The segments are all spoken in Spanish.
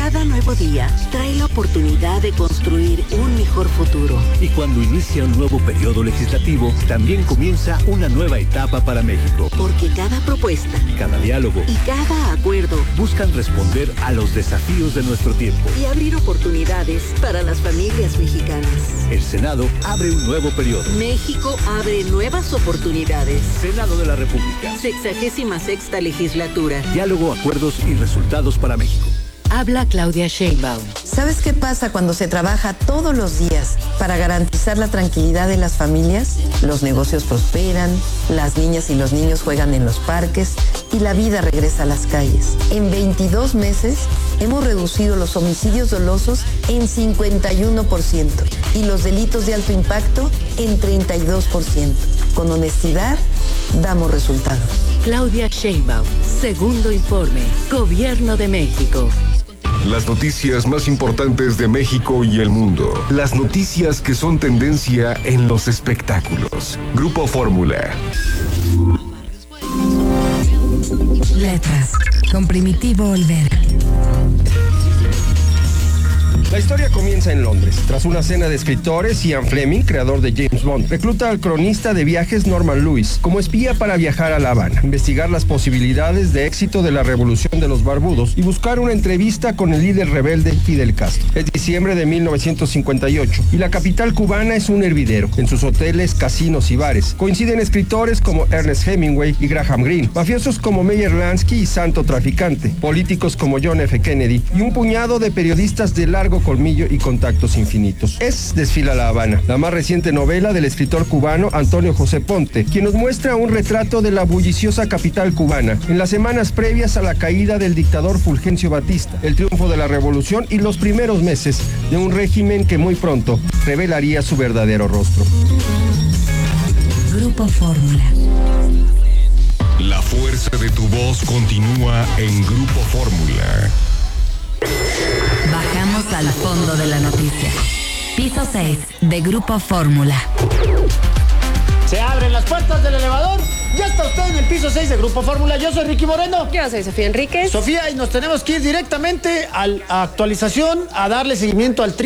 Cada nuevo día trae la oportunidad de construir un mejor futuro. Y cuando inicia un nuevo periodo legislativo, también comienza una nueva etapa para México. Porque cada propuesta, cada diálogo y cada acuerdo buscan responder a los desafíos de nuestro tiempo y abrir oportunidades para las familias mexicanas. El Senado abre un nuevo periodo. México abre nuevas oportunidades. Senado de la República. 66ª legislatura. Diálogo, acuerdos y resultados para México. Habla Claudia Sheinbaum. ¿Sabes qué pasa cuando se trabaja todos los días para garantizar la tranquilidad de las familias? Los negocios prosperan, las niñas y los niños juegan en los parques y la vida regresa a las calles. En 22 meses hemos reducido los homicidios dolosos en 51% y los delitos de alto impacto en 32%. Con honestidad, damos resultados. Claudia Sheinbaum, segundo informe, Gobierno de México. Las noticias más importantes de México y el mundo. Las noticias que son tendencia en los espectáculos. Grupo Fórmula. Letras, con Primitivo Olvera. La historia comienza en Londres. Tras una cena de escritores, Ian Fleming, creador de James Bond, recluta al cronista de viajes Norman Lewis como espía para viajar a La Habana, investigar las posibilidades de éxito de la revolución de los barbudos y buscar una entrevista con el líder rebelde Fidel Castro. Es diciembre de 1958 y la capital cubana es un hervidero. En sus hoteles, casinos y bares coinciden escritores como Ernest Hemingway y Graham Greene, mafiosos como Meyer Lansky y Santo Traficante, políticos como John F. Kennedy y un puñado de periodistas de largo colmillo y contactos infinitos. Es Desfila La Habana, la más reciente novela del escritor cubano Antonio José Ponte, quien nos muestra un retrato de la bulliciosa capital cubana en las semanas previas a la caída del dictador Fulgencio Batista, el triunfo de la revolución y los primeros meses de un régimen que muy pronto revelaría su verdadero rostro. Grupo Fórmula. La fuerza de tu voz continúa en Grupo Fórmula. Bajamos al fondo de la noticia. Piso 6 de Grupo Fórmula. Se abren las puertas del elevador. Ya está usted en el piso 6 de Grupo Fórmula. Yo soy Ricky Moreno. Yo soy Sofía Enríquez. Sofía, y nos tenemos que ir directamente a actualización, a darle seguimiento al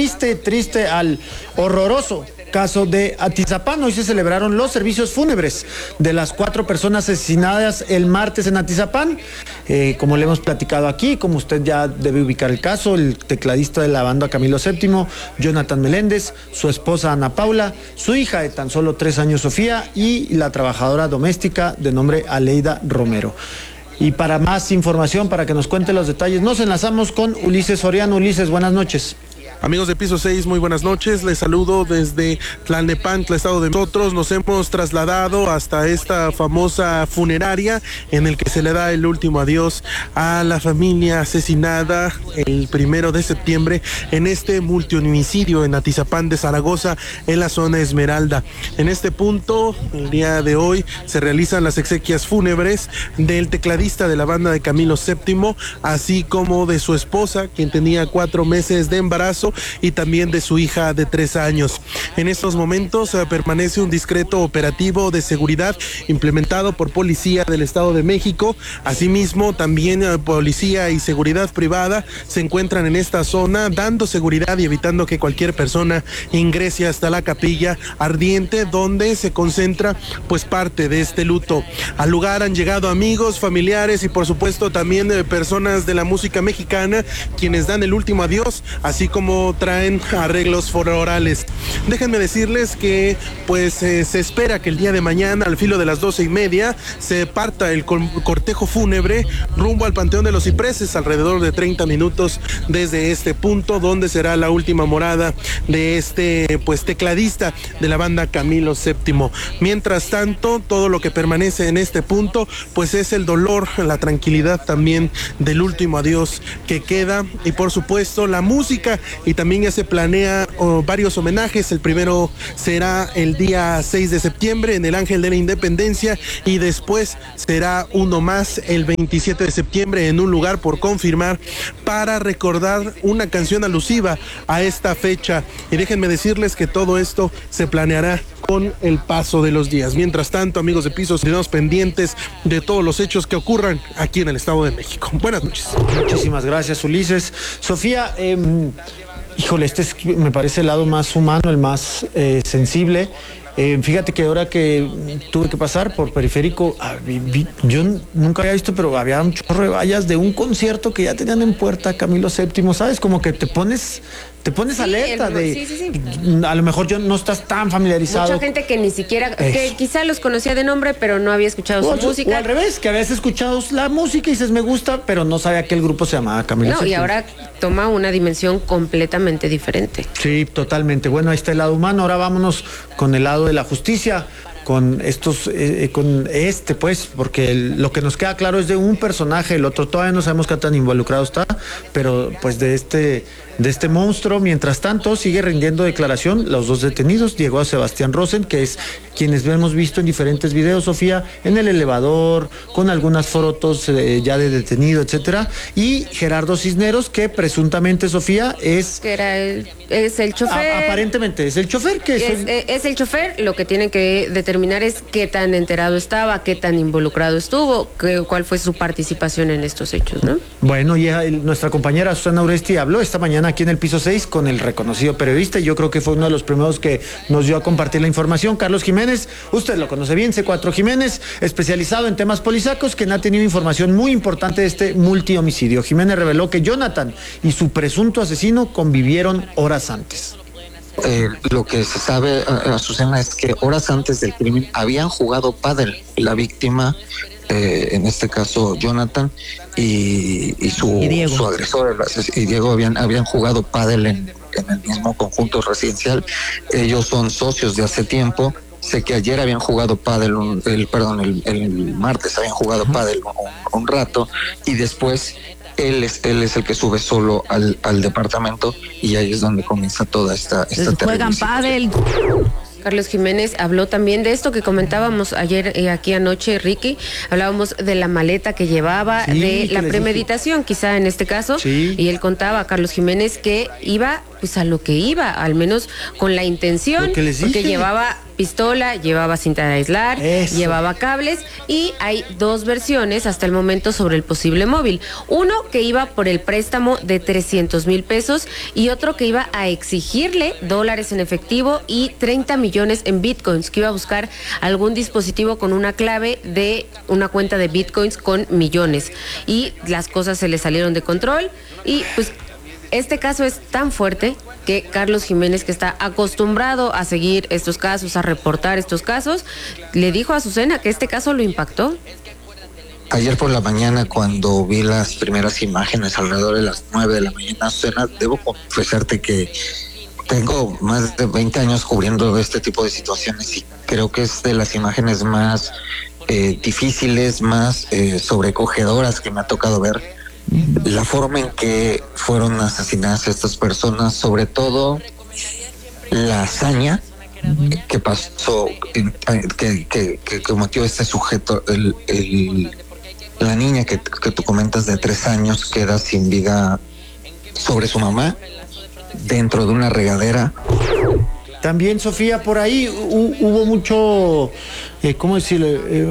al horroroso caso de Atizapán. Hoy se celebraron los servicios fúnebres de las 4 personas asesinadas el martes en Atizapán. Como le hemos platicado aquí, como usted ya debe ubicar el caso, el tecladista de la banda Camilo VII, Jonathan Meléndez, su esposa Ana Paula, su hija de tan solo 3 años Sofía y la trabajadora doméstica de nombre Aleida Romero. Y para más información, para que nos cuente los detalles, nos enlazamos con Ulises Soriano. Ulises, buenas noches. Amigos de Piso 6, muy buenas noches. Les saludo desde Tlalnepantla, Estado de Nosotros. Nos hemos trasladado hasta esta famosa funeraria en el que se le da el último adiós a la familia asesinada el 1 de septiembre en este multihomicidio en Atizapán de Zaragoza, en la zona Esmeralda. En este punto, el día de hoy, se realizan las exequias fúnebres del tecladista de la banda de Camilo VII, así como de su esposa, quien tenía 4 meses de embarazo, y también de su hija de 3 años. En estos momentos permanece un discreto operativo de seguridad implementado por Policía del Estado de México. Asimismo, también Policía y Seguridad Privada se encuentran en esta zona dando seguridad y evitando que cualquier persona ingrese hasta la capilla ardiente, donde se concentra pues parte de este luto. Al lugar han llegado amigos, familiares y por supuesto también personas de la música mexicana, quienes dan el último adiós, así como traen arreglos florales. Déjenme decirles que pues se espera que el día de mañana al filo de las 12:30 se parta el cortejo fúnebre rumbo al Panteón de los Cipreses, alrededor de 30 minutos desde este punto, donde será la última morada de este pues tecladista de la banda Camilo VII. Mientras tanto, todo lo que permanece en este punto pues es el dolor, la tranquilidad también del último adiós que queda, y por supuesto la música. Y también ya se planea varios homenajes. El primero será el día 6 de septiembre en el Ángel de la Independencia, y después será uno más el 27 de septiembre en un lugar por confirmar, para recordar una canción alusiva a esta fecha. Y déjenme decirles que todo esto se planeará con el paso de los días. Mientras tanto, amigos de Pisos, estamos pendientes de todos los hechos que ocurran aquí en el Estado de México. Buenas noches. Muchísimas gracias, Ulises. Sofía, híjole, este me parece el lado más humano, el más sensible. Fíjate que ahora que tuve que pasar por Periférico, yo nunca había visto, pero había un chorro de vallas de un concierto que ya tenían en puerta Camilo VII, ¿sabes? Como que te pones alerta sí. A lo mejor no estás tan familiarizado. Mucha gente que ni siquiera, que quizá los conocía de nombre, pero no había escuchado su música. O al revés, que habías escuchado la música y dices me gusta, pero no sabía que el grupo se llamaba Camilo VII. Y ahora toma una dimensión completamente diferente. Sí, totalmente. Bueno, ahí está el lado humano. Ahora vámonos con el lado de la justicia. Con estos, pues, porque lo que nos queda claro es de un personaje, el otro todavía no sabemos qué tan involucrado está, pero pues de este monstruo. Mientras tanto, sigue rindiendo declaración los dos detenidos, llegó a Sebastián Rosen, que es quienes hemos visto en diferentes videos, Sofía, en el elevador, con algunas fotos ya de detenido, etcétera, y Gerardo Cisneros, que presuntamente, Sofía, es el chofer. Aparentemente es el chofer, es el chofer. Lo que tienen que determinar es qué tan enterado estaba, qué tan involucrado estuvo, cuál fue su participación en estos hechos, ¿no? Bueno, y nuestra compañera Susana Uresti habló esta mañana aquí en el piso 6 con el reconocido periodista, y yo creo que fue uno de los primeros que nos dio a compartir la información, Carlos Jiménez. Usted lo conoce bien, C4 Jiménez, especializado en temas policíacos, quien ha tenido información muy importante de este multihomicidio. Jiménez reveló que Jonathan y su presunto asesino convivieron horas antes. Lo que se sabe, Azucena, es que horas antes del crimen habían jugado pádel la víctima, en este caso Jonathan, y su agresor y Diego habían jugado pádel en el mismo conjunto residencial. Ellos son socios de hace tiempo. Sé que ayer habían jugado pádel, el martes habían jugado pádel un rato, y después él es el que sube solo al departamento, y ahí es donde comienza toda esta juegan pádel. Carlos Jiménez habló también de esto que comentábamos ayer aquí anoche, Ricky. Hablábamos de la maleta que llevaba, de la premeditación, quizá en este caso. Sí. Y él contaba, Carlos Jiménez, que iba pues a lo que iba, al menos con la intención, porque llevaba pistola, llevaba cinta de aislar, llevaba cables, y hay dos versiones hasta el momento sobre el posible móvil. Uno que iba por el préstamo de 300,000 pesos y otro que iba a exigirle dólares en efectivo y 30 millones en bitcoins, que iba a buscar algún dispositivo con una clave de una cuenta de bitcoins con millones. Y las cosas se le salieron de control, y pues este caso es tan fuerte que Carlos Jiménez, que está acostumbrado a seguir estos casos, a reportar estos casos, le dijo a Azucena que este caso lo impactó. Ayer por la mañana, cuando vi las primeras imágenes alrededor de las 9 de la mañana, Azucena, debo confesarte que tengo más de 20 años cubriendo este tipo de situaciones, y creo que es de las imágenes más difíciles, más sobrecogedoras que me ha tocado ver. La forma en que fueron asesinadas estas personas, sobre todo la hazaña que pasó, que cometió este sujeto, la niña que tú comentas de 3 años queda sin vida sobre su mamá dentro de una regadera. También, Sofía, por ahí hubo mucho, ¿cómo decirlo?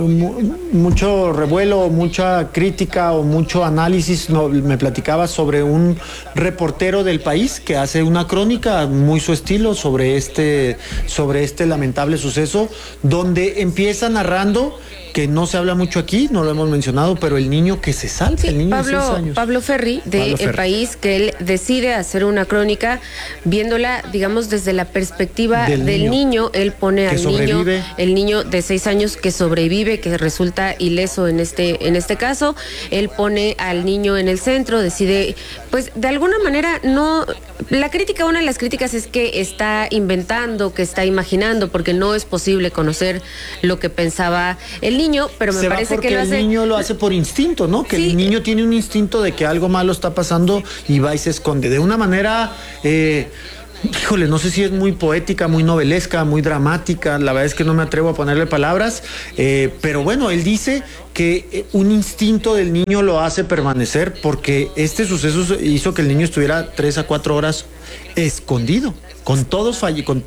Mucho revuelo, mucha crítica o mucho análisis. Me platicaba sobre un reportero del País que hace una crónica muy su estilo sobre este lamentable suceso, donde empieza narrando, que no se habla mucho aquí, no lo hemos mencionado, pero el niño que se salva, el niño de 6 años. Pablo Ferri, de El País, que él decide hacer una crónica viéndola, digamos, desde la perspectiva del niño. Él pone al niño, el niño de 6 años que sobrevive, que resulta ileso en este caso. Él pone al niño en el centro, decide, pues, de alguna manera, no... La crítica, una de las críticas es que está inventando, que está imaginando, porque no es posible conocer lo que pensaba el niño, pero me parece que lo hace... el niño lo hace por instinto, ¿no? Que el niño tiene un instinto de que algo malo está pasando y va y se esconde. De una manera... híjole, no sé si es muy poética, muy novelesca, muy dramática, la verdad es que no me atrevo a ponerle palabras, pero bueno, él dice que un instinto del niño lo hace permanecer, porque este suceso hizo que el niño estuviera 3 a 4 horas escondido, con todos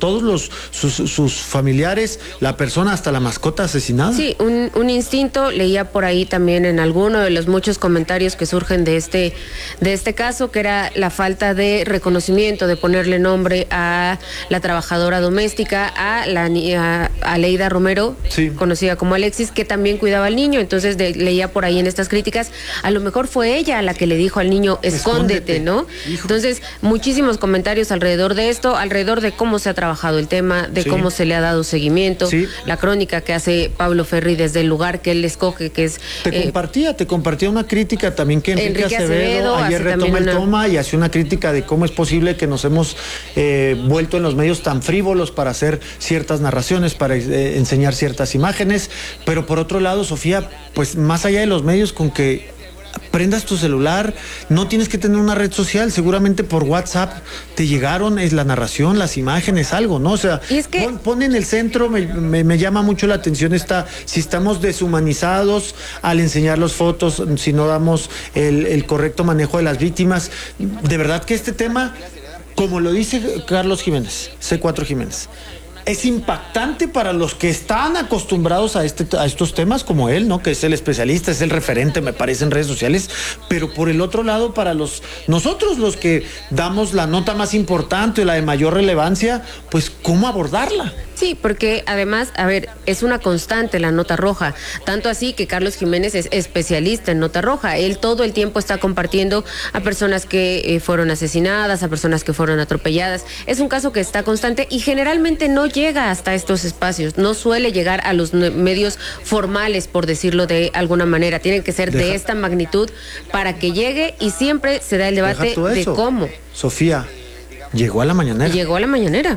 sus familiares, la persona, hasta la mascota asesinada. Sí, un instinto. Leía por ahí también en alguno de los muchos comentarios que surgen de este caso, que era la falta de reconocimiento, de ponerle nombre a la trabajadora doméstica, a Aleida Romero, sí, conocida como Alexis, que también cuidaba al niño. Entonces leía por ahí en estas críticas, a lo mejor fue ella la que le dijo al niño, escóndete, ¿no? Hijo. Entonces, muchísimos comentarios alrededor de esto, alrededor de cómo se ha trabajado el tema, de cómo se le ha dado seguimiento, la crónica que hace Pablo Ferri desde el lugar que él escoge, que es... Te compartía una crítica también que Enrique Acevedo ayer retoma el toma y hace una crítica de cómo es posible que nos hemos vuelto en los medios tan frívolos para hacer ciertas narraciones, para enseñar ciertas imágenes, pero por otro lado, Sofía, pues más allá de los medios, con que prendas tu celular, no tienes que tener una red social, seguramente por WhatsApp te llegaron la narración, las imágenes, algo, ¿no? O sea, es que pon en el centro, me llama mucho la atención si estamos deshumanizados al enseñar las fotos, si no damos el correcto manejo de las víctimas. De verdad que este tema, como lo dice Carlos Jiménez, C4 Jiménez, es impactante para los que están acostumbrados a estos temas como él, ¿no? Que es el especialista, es el referente, me parece, en redes sociales, pero por el otro lado, para nosotros los que damos la nota más importante, la de mayor relevancia, pues ¿cómo abordarla? Sí, porque además, es una constante la nota roja, tanto así que Carlos Jiménez es especialista en nota roja. Él todo el tiempo está compartiendo a personas que fueron asesinadas, a personas que fueron atropelladas. Es un caso que está constante y generalmente no llega hasta estos espacios, no suele llegar a los medios formales, por decirlo de alguna manera. Tienen que ser de esta magnitud para que llegue, y siempre se da el debate de cómo. Sofía, llegó a la mañanera. Llegó a la mañanera.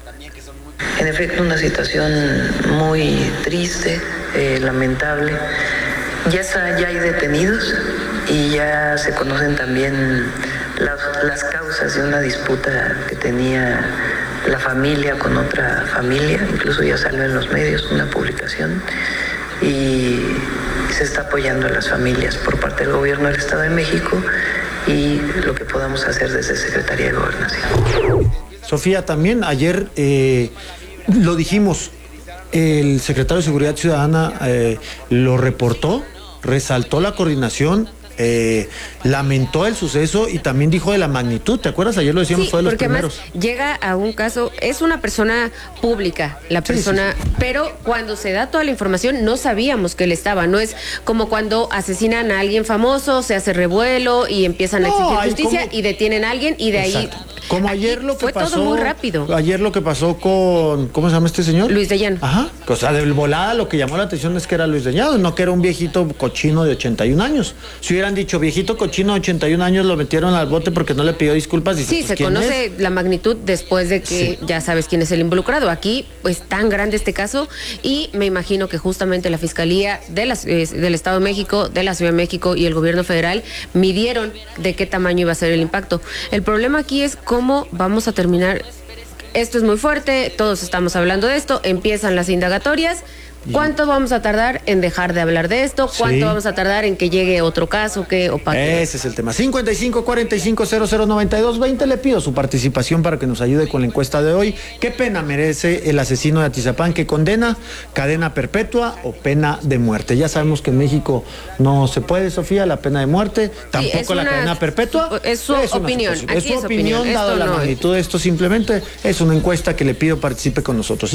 En efecto, una situación muy triste, lamentable. Ya hay detenidos y ya se conocen también las causas de una disputa que tenía la familia con otra familia. Incluso ya salió en los medios una publicación y se está apoyando a las familias por parte del gobierno del Estado de México y lo que podamos hacer desde Secretaría de Gobernación. Sofía, también ayer lo dijimos, el secretario de Seguridad Ciudadana lo reportó, resaltó la coordinación, lamentó el suceso y también dijo de la magnitud. ¿Te acuerdas? Ayer lo decíamos, fue de los primeros. Además llega a un caso, es una persona pública, la persona, pero cuando se da toda la información no sabíamos que él estaba. No es como cuando asesinan a alguien famoso, se hace revuelo y empiezan a exigir justicia y detienen a alguien y de ahí... Como ayer lo que fue pasó. Todo muy rápido. Ayer lo que pasó con, ¿cómo se llama este señor? Luis de Llano. Ajá. O sea, de volada lo que llamó la atención es que era Luis de Llano, no que era un viejito cochino de 81 años. Si hubieran dicho viejito cochino de 81 años, lo metieron al bote porque no le pidió disculpas. Y sí, se conoce la magnitud después de que ya sabes quién es el involucrado. Aquí, pues, tan grande este caso, y me imagino que justamente la Fiscalía del Estado de México, de la Ciudad de México y el Gobierno Federal midieron de qué tamaño iba a ser el impacto. El problema aquí es cómo vamos a terminar. Esto es muy fuerte, todos estamos hablando de esto, empiezan las indagatorias. ¿Cuánto vamos a tardar en dejar de hablar de esto? ¿Cuánto vamos a tardar en que llegue otro caso que opaque? Ese es el tema. 5545009220. Le pido su participación para que nos ayude con la encuesta de hoy. ¿Qué pena merece el asesino de Atizapán que condena? ¿Cadena perpetua o pena de muerte? Ya sabemos que en México no se puede, Sofía, la pena de muerte, tampoco la cadena perpetua. Es su opinión. Es su opinión, dado la magnitud de esto. Simplemente es una encuesta que le pido participe con nosotros.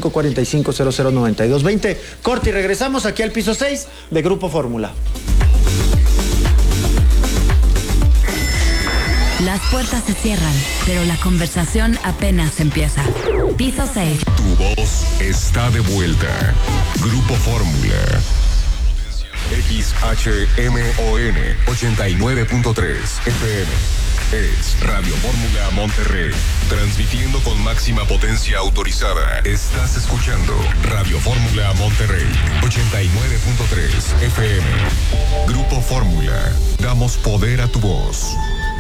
5545009220. Corte y regresamos aquí al piso 6 de Grupo Fórmula. Las puertas se cierran, pero la conversación apenas empieza. Piso 6. Tu voz está de vuelta. Grupo Fórmula. XHMON 89.3 FM. Es Radio Fórmula Monterrey, transmitiendo con máxima potencia autorizada. Estás escuchando Radio Fórmula Monterrey, 89.3 FM. Grupo Fórmula, damos poder a tu voz.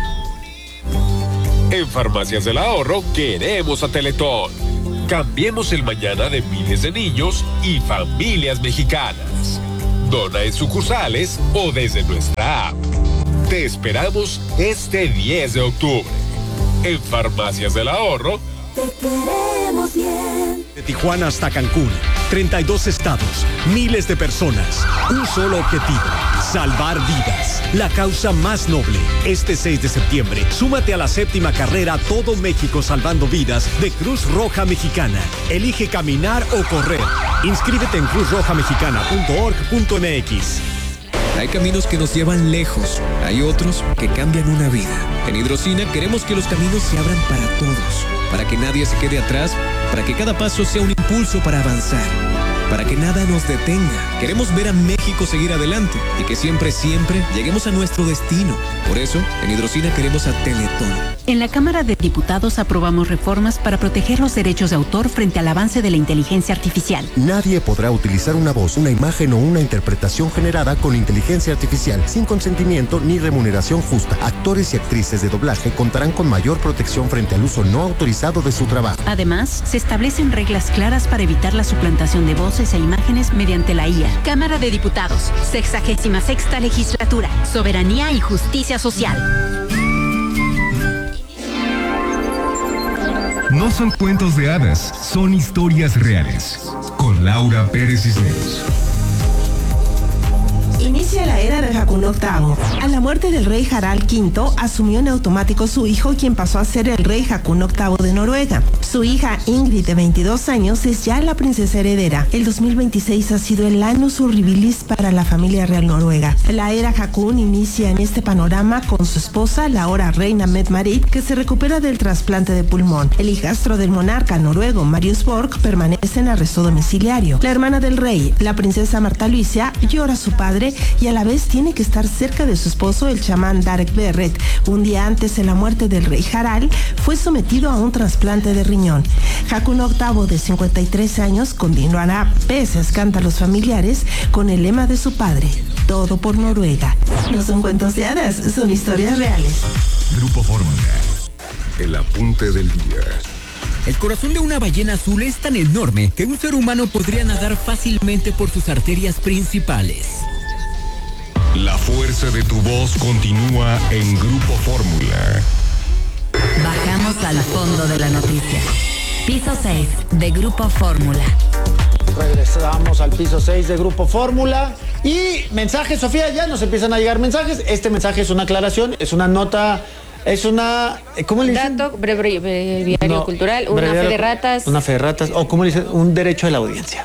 En Farmacias del Ahorro queremos a Teletón. Cambiemos el mañana de miles de niños y familias mexicanas. Dona en sucursales o desde nuestra app. Te esperamos este 10 de octubre. En Farmacias del Ahorro. Te queremos bien. De Tijuana hasta Cancún, 32 estados, miles de personas, un solo objetivo, salvar vidas. La causa más noble. Este 6 de septiembre, súmate a la 7ª carrera Todo México Salvando Vidas de Cruz Roja Mexicana. Elige caminar o correr. Inscríbete en cruzrojamexicana.org.mx. Hay caminos que nos llevan lejos, hay otros que cambian una vida. En Hidrocina queremos que los caminos se abran para todos, para que nadie se quede atrás, para que cada paso sea un impulso para avanzar, para que nada nos detenga. Queremos ver a México seguir adelante y que siempre, siempre lleguemos a nuestro destino. Por eso, en Hidrocina queremos a Teletón. En la Cámara de Diputados aprobamos reformas para proteger los derechos de autor frente al avance de la inteligencia artificial. Nadie podrá utilizar una voz, una imagen o una interpretación generada con inteligencia artificial sin consentimiento ni remuneración justa. Actores y actrices de doblaje contarán con mayor protección frente al uso no autorizado de su trabajo. Además, se establecen reglas claras para evitar la suplantación de voces e imágenes mediante la IA. Cámara de Diputados, 66ª Legislatura, Soberanía y Justicia Social. No son cuentos de hadas, son historias reales. Con Laura Pérez Cisneros. Inicia la era de Hakun VIII. A la muerte del rey Harald V, asumió en automático su hijo, quien pasó a ser el rey Hakun VIII de Noruega. Su hija Ingrid, de 22 años, es ya la princesa heredera. El 2026 ha sido el annus horribilis para la familia real noruega. La era Hakun inicia en este panorama con su esposa, la ahora reina Mette-Marit, que se recupera del trasplante de pulmón. El hijastro del monarca noruego, Marius Borg, permanece en arresto domiciliario. La hermana del rey, la princesa Marta Luisa, llora a su padre y a la vez tiene que estar cerca de su esposo, el chamán Darek Berret. Un día antes de la muerte del rey Harald, fue sometido a un trasplante de riñón. Hakun VIII, de 53 años, continuará, pese a escándalos familiares, con el lema de su padre: todo por Noruega. No son cuentos de hadas, son historias reales. Grupo Fórmula. El apunte del día. El corazón de una ballena azul es tan enorme que un ser humano podría nadar fácilmente por sus arterias principales. La fuerza de tu voz continúa en Grupo Fórmula. Bajamos al fondo de la noticia. Piso 6 de Grupo Fórmula. Regresamos al piso 6 de Grupo Fórmula. Y mensajes, Sofía, ya nos empiezan a llegar mensajes. Este mensaje es una aclaración, es una nota, es una... ¿Cómo le dicen? Dato, breviario cultural, una fe de ratas. Una fe de ratas, o ¿cómo le dicen? Un derecho de la audiencia.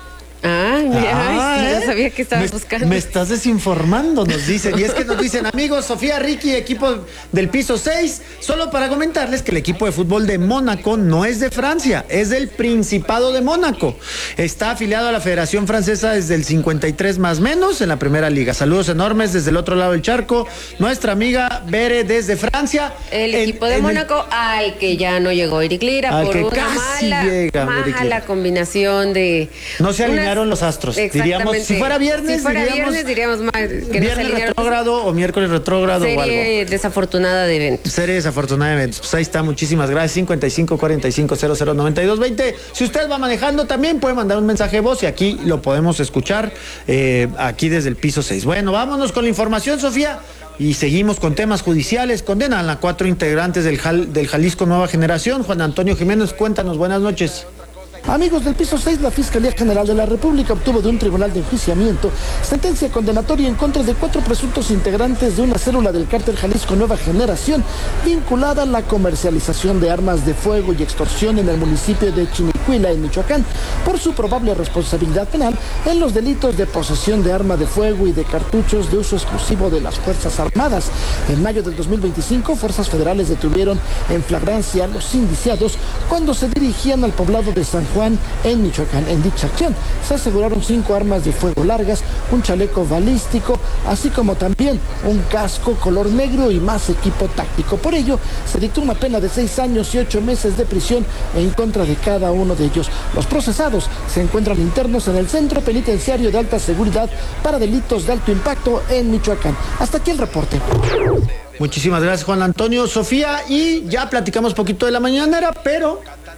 Mira, no sabía que estabas buscando. Me estás desinformando, nos dicen. Y es que nos dicen, amigos, Sofía, Ricky, equipo del piso 6, solo para comentarles que el equipo de fútbol de Mónaco no es de Francia, es del Principado de Mónaco. Está afiliado a la Federación Francesa desde el 53 más menos en la Primera Liga. Saludos enormes desde el otro lado del charco. Nuestra amiga Bere desde Francia. El equipo de Mónaco al que ya no llegó Eric Lira por una mala combinación de... No se alinearon los astros. Diríamos, si fuera viernes, diríamos más, que viernes retrógrado o miércoles retrógrado o algo. Serie desafortunada de eventos. Serie desafortunada de eventos. Pues ahí está, muchísimas gracias. 55 45 00 92 20. Si usted va manejando, también puede mandar un mensaje de voz y aquí lo podemos escuchar aquí desde el piso 6. Bueno, vámonos con la información, Sofía. Y seguimos con temas judiciales. Condenan a 4 integrantes del Jalisco Nueva Generación. Juan Antonio Jiménez, cuéntanos, buenas noches. Amigos del piso 6, la Fiscalía General de la República obtuvo de un tribunal de enjuiciamiento sentencia condenatoria en contra de 4 presuntos integrantes de una célula del cártel Jalisco Nueva Generación vinculada a la comercialización de armas de fuego y extorsión en el municipio de Chinicuila, en Michoacán, por su probable responsabilidad penal en los delitos de posesión de arma de fuego y de cartuchos de uso exclusivo de las Fuerzas Armadas. En mayo del 2025, fuerzas federales detuvieron en flagrancia a los indiciados cuando se dirigían al poblado de San Juan, en Michoacán. En dicha acción se aseguraron 5 armas de fuego largas, un chaleco balístico, así como también un casco color negro y más equipo táctico. Por ello, se dictó una pena de 6 años y 8 meses de prisión en contra de cada uno de ellos. Los procesados se encuentran internos en el Centro Penitenciario de Alta Seguridad para Delitos de Alto Impacto en Michoacán. Hasta aquí el reporte. Muchísimas gracias, Juan Antonio. Sofía, y ya platicamos poquito de la mañanera, pero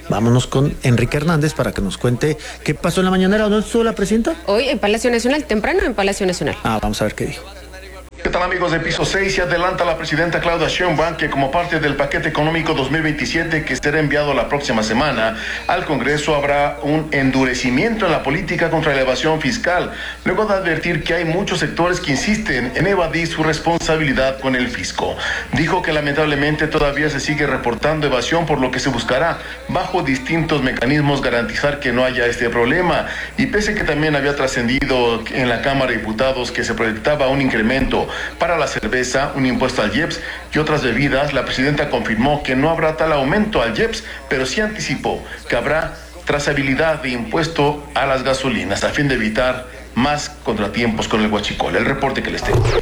vámonos con Enrique Hernández para que nos cuente qué pasó en la mañanera. ¿Dónde estuvo la presidenta? Hoy en Palacio Nacional, temprano en Palacio Nacional. Vamos a ver qué dijo. ¿Qué tal, amigos de Piso 6? Se adelanta la presidenta Claudia Sheinbaum que como parte del paquete económico 2027 que será enviado la próxima semana al Congreso habrá un endurecimiento en la política contra la evasión fiscal, luego de advertir que hay muchos sectores que insisten en evadir su responsabilidad con el fisco. Dijo que lamentablemente todavía se sigue reportando evasión, por lo que se buscará bajo distintos mecanismos garantizar que no haya este problema. Y pese que también había trascendido en la Cámara de Diputados que se proyectaba un incremento para la cerveza, un impuesto al IEPS y otras bebidas, la presidenta confirmó que no habrá tal aumento al IEPS, pero sí anticipó que habrá trazabilidad de impuesto a las gasolinas a fin de evitar más contratiempos con el huachicol. El reporte que les tengo.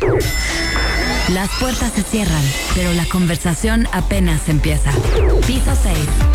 Las puertas se cierran, pero la conversación apenas empieza. Piso 6.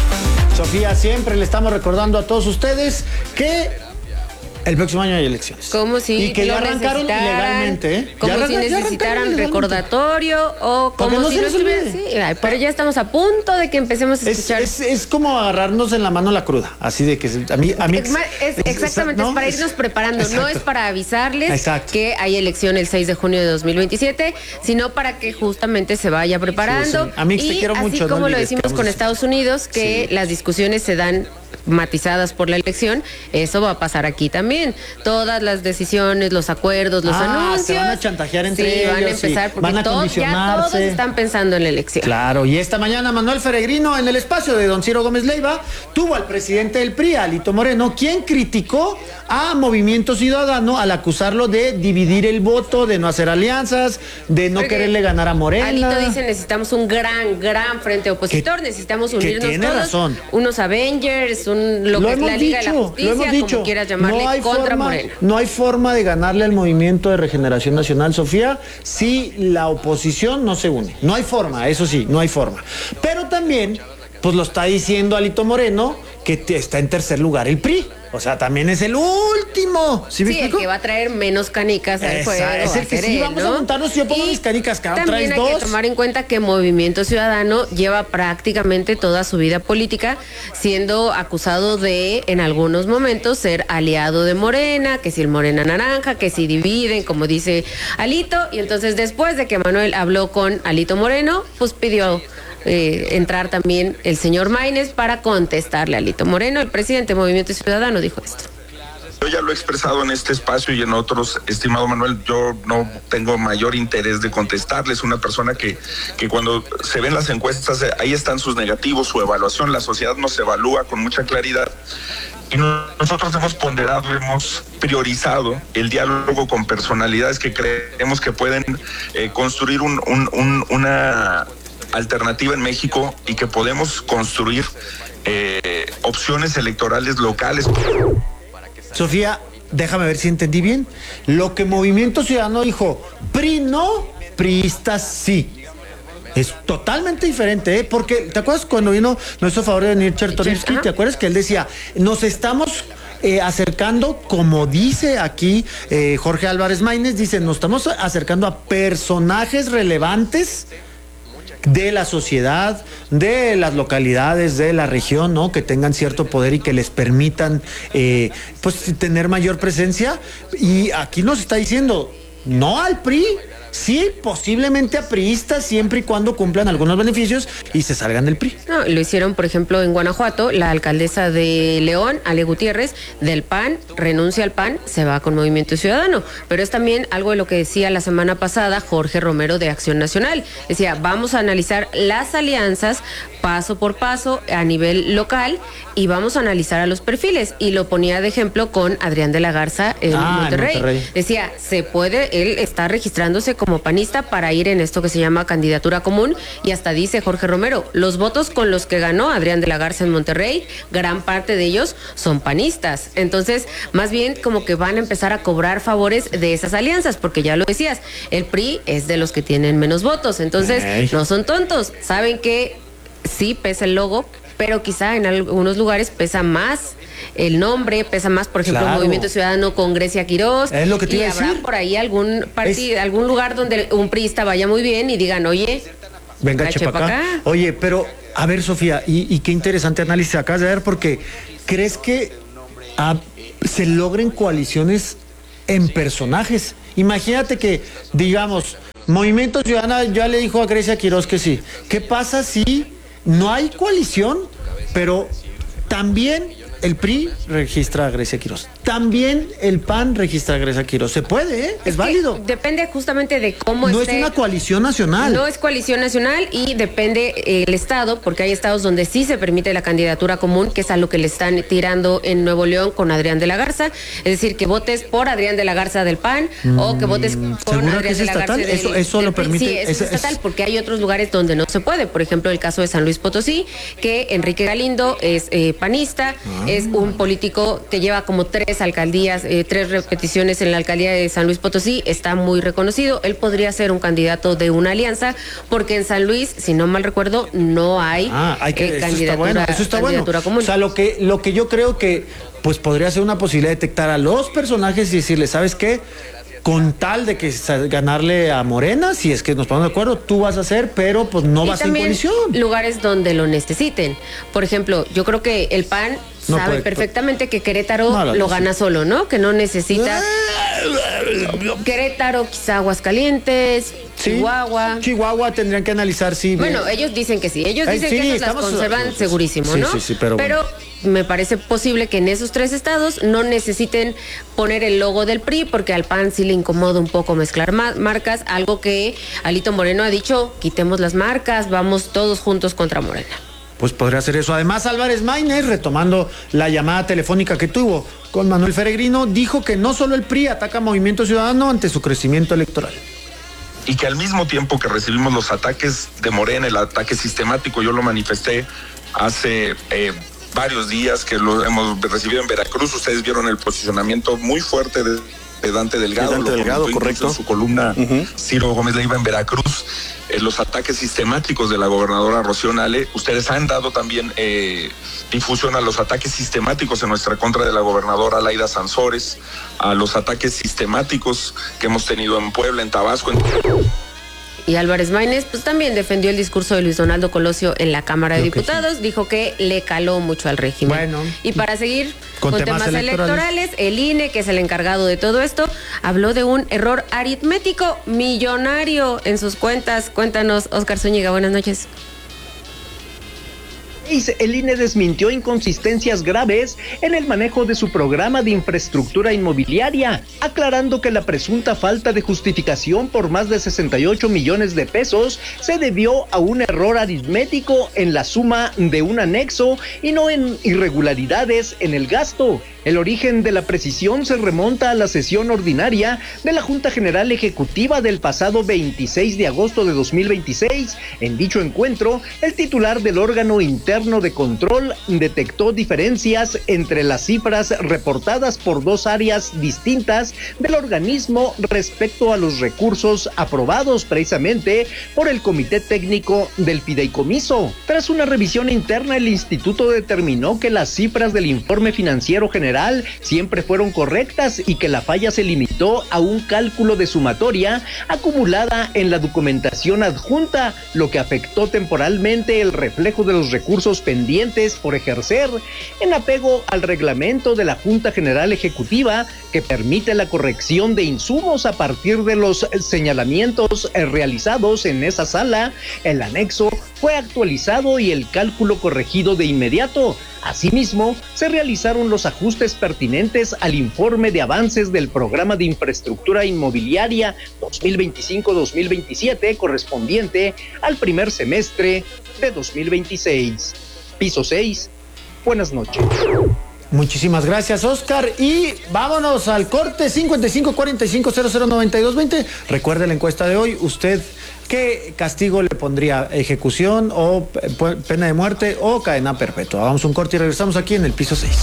Sofía, siempre le estamos recordando a todos ustedes que el próximo año hay elecciones. Como si y que ya arrancaron legalmente, ¿eh? Como si necesitaran recordatorio o como no si no estuviera. Sí, pero ya estamos a punto de que empecemos a escuchar. Es como agarrarnos en la mano la cruda. Así de que a mí exactamente, ¿no? Es para irnos preparando. Exacto. No es para avisarles que hay elección el 6 de junio de 2027, sino para que justamente se vaya preparando. Sí. Amix, te quiero mucho. Así como lo decimos con Estados Unidos, que las discusiones se dan matizadas por la elección, eso va a pasar aquí también. Todas las decisiones, los acuerdos, los anuncios. Se van a chantajear entre ellos. Van a empezar porque van a ya todos están pensando en la elección. Claro, y esta mañana Manuel Peregrino en el espacio de don Ciro Gómez Leiva tuvo al presidente del PRI, Alito Moreno, quien criticó a Movimiento Ciudadano al acusarlo de dividir el voto, de no hacer alianzas, de no quererle ganar a Morena. Alito dice, necesitamos un gran frente opositor, necesitamos unirnos tiene todos, razón. Unos Avengers, lo que es la Liga de la Justicia, como quieras llamarle, contra Morena. No hay forma de ganarle al Movimiento de Regeneración Nacional, Sofía, si la oposición no se une. No hay forma, eso sí, no hay forma. Pero también, pues lo está diciendo Alito Moreno, que está en tercer lugar el PRI. O sea, también es el último. ¿Sí, el que va a traer menos canicas al juego. Es el que sí vamos a montarnos. Si yo pongo mis canicas, cada uno traes dos. También hay que tomar en cuenta que Movimiento Ciudadano lleva prácticamente toda su vida política siendo acusado de, en algunos momentos, ser aliado de Morena, que si el Morena naranja, que si dividen, como dice Alito. Y entonces, después de que Manuel habló con Alito Moreno, pues pidió entrar también el señor Maínez para contestarle a Alito Moreno. El presidente de Movimiento Ciudadano dijo esto. Yo ya lo he expresado en este espacio y en otros, estimado Manuel, yo no tengo mayor interés de contestarles. Una persona que cuando se ven las encuestas, ahí están sus negativos, su evaluación, la sociedad nos evalúa con mucha claridad. Y nosotros hemos ponderado, hemos priorizado el diálogo con personalidades que creemos que pueden construir una alternativa en México y que podemos construir opciones electorales locales. Sofía, déjame ver si entendí bien. Lo que Movimiento Ciudadano dijo, PRI no, priistas sí. Es totalmente diferente, ¿eh? Porque, ¿te acuerdas cuando vino nuestro favorito de Chertorivsky? ¿Te acuerdas que él decía, nos estamos acercando, como dice aquí Jorge Álvarez Maínez, dice, nos estamos acercando a personajes relevantes de la sociedad, de las localidades, de la región, ¿no? Que tengan cierto poder y que les permitan pues tener mayor presencia. Y aquí nos está diciendo, no al PRI, sí, posiblemente a priistas, siempre y cuando cumplan algunos beneficios y se salgan del PRI. No, lo hicieron, por ejemplo, en Guanajuato, la alcaldesa de León, Ale Gutiérrez, del PAN, renuncia al PAN, se va con Movimiento Ciudadano. Pero es también algo de lo que decía la semana pasada Jorge Romero de Acción Nacional. Decía, vamos a analizar las alianzas paso por paso a nivel local y vamos a analizar a los perfiles. Y lo ponía de ejemplo con Adrián de la Garza en Monterrey. Decía, se puede, él está registrándose como panista para ir en esto que se llama candidatura común, y hasta dice Jorge Romero, los votos con los que ganó Adrián de la Garza en Monterrey, gran parte de ellos son panistas. Entonces, más bien como que van a empezar a cobrar favores de esas alianzas, porque ya lo decías, el PRI es de los que tienen menos votos, entonces no son tontos, saben que sí pesa el logo, pero quizá en algunos lugares pesa más el nombre, pesa más, por ejemplo, Movimiento Ciudadano con Grecia Quirós. Es lo que te iba a decir. Habrá por ahí algún partido, algún lugar donde un priista vaya muy bien y digan, oye, venga, chepa acá. Oye, pero A ver, Sofía, y qué interesante análisis acabas de dar, porque ¿crees que se logren coaliciones en personajes? Imagínate que, digamos, Movimiento Ciudadano ya le dijo a Grecia Quirós que sí. ¿Qué pasa si no hay coalición, pero también el PRI registra a Grecia Quirós? También el PAN registra a Grecia Quirós. Se puede, ¿eh? Es válido. Depende justamente de cómo no es una coalición nacional. No es coalición nacional y depende el estado, porque hay estados donde sí se permite la candidatura común, que es a lo que le están tirando en Nuevo León con Adrián de la Garza. Es decir, que votes por Adrián de la Garza del PAN o que votes con Adrián de la Garza del eso lo permite. Sí, eso es estatal, porque hay otros lugares donde no se puede. Por ejemplo, el caso de San Luis Potosí, que Enrique Galindo es panista, es un político que lleva como 3 alcaldías, 3 repeticiones en la alcaldía de San Luis Potosí, está muy reconocido. Él podría ser un candidato de una alianza, porque en San Luis, si no mal recuerdo, no hay, candidatura, eso está candidatura común. O sea, lo que yo creo que pues podría ser una posibilidad de detectar a los personajes y decirles, ¿sabes qué? Con tal de que ganarle a Morena, si es que nos ponemos de acuerdo, tú vas a hacer, pero pues no vas en coalición. Lugares donde lo necesiten. Por ejemplo, yo creo que el PAN sabe perfectamente que Querétaro lo gana solo, ¿no? Que no necesita Querétaro, quizá Aguascalientes, Chihuahua. Chihuahua tendrían que analizar si... Bueno, ellos dicen que sí. Ellos dicen que esas las conservan segurísimo, ¿no? Sí, pero me parece posible que en esos 3 estados no necesiten poner el logo del PRI, porque al PAN sí le incomoda un poco mezclar marcas, algo que Alito Moreno ha dicho, quitemos las marcas, vamos todos juntos contra Morena. Pues podría ser eso. Además, Álvarez Maínez, retomando la llamada telefónica que tuvo con Manuel Peregrino, dijo que no solo el PRI ataca a Movimiento Ciudadano ante su crecimiento electoral. Y que al mismo tiempo que recibimos los ataques de Morena, el ataque sistemático, yo lo manifesté hace varios días que lo hemos recibido en Veracruz. Ustedes vieron el posicionamiento muy fuerte de Dante Delgado. Dante Delgado, correcto. En su columna, Ciro Gómez Leiva en Veracruz. Los ataques sistemáticos de la gobernadora Rocío Nale. Ustedes han dado también difusión a los ataques sistemáticos en nuestra contra de la gobernadora Laida Sansores, a los ataques sistemáticos que hemos tenido en Puebla, en Tabasco. Y Álvarez Maínez pues también defendió el discurso de Luis Donaldo Colosio en la Cámara de Diputados, dijo que le caló mucho al régimen. Bueno, y para seguir con temas electorales, el INE, que es el encargado de todo esto, habló de un error aritmético millonario en sus cuentas. Cuéntanos, Óscar Zúñiga, buenas noches. El INE desmintió inconsistencias graves en el manejo de su programa de infraestructura inmobiliaria, aclarando que la presunta falta de justificación por más de 68 millones de pesos se debió a un error aritmético en la suma de un anexo y no en irregularidades en el gasto. El origen de la precisión se remonta a la sesión ordinaria de la Junta General Ejecutiva del pasado 26 de agosto de 2026. En dicho encuentro, el titular del órgano interno de control detectó diferencias entre las cifras reportadas por 2 áreas distintas del organismo respecto a los recursos aprobados precisamente por el Comité Técnico del Fideicomiso. Tras una revisión interna, el instituto determinó que las cifras del informe financiero general siempre fueron correctas y que la falla se limitó a un cálculo de sumatoria acumulada en la documentación adjunta, lo que afectó temporalmente el reflejo de los recursos pendientes por ejercer, en apego al reglamento de la Junta General Ejecutiva que permite la corrección de insumos a partir de los señalamientos realizados en esa sala. El anexo fue actualizado y el cálculo corregido de inmediato. Asimismo, se realizaron los ajustes pertinentes al informe de avances del Programa de Infraestructura Inmobiliaria 2025-2027 correspondiente al primer semestre de 2026. Piso 6. Buenas noches. Muchísimas gracias, Óscar. Y vámonos al corte. 5545009220. Recuerde la encuesta de hoy. ¿Usted qué castigo le pondría? ¿Ejecución o pena de muerte o cadena perpetua? Vamos a un corte y regresamos aquí en el piso 6.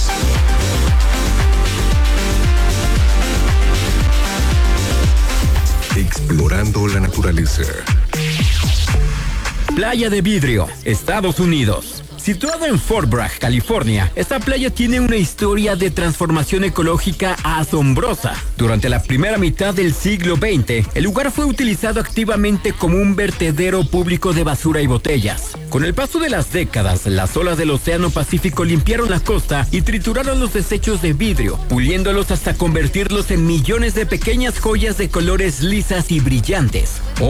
Explorando la naturaleza. Playa de Vidrio, Estados Unidos. Situada en Fort Bragg, California, esta playa tiene una historia de transformación ecológica asombrosa. Durante la primera mitad del siglo XX, el lugar fue utilizado activamente como un vertedero público de basura y botellas. Con el paso de las décadas, las olas del Océano Pacífico limpiaron la costa y trituraron los desechos de vidrio, puliéndolos hasta convertirlos en millones de pequeñas joyas de colores lisas y brillantes.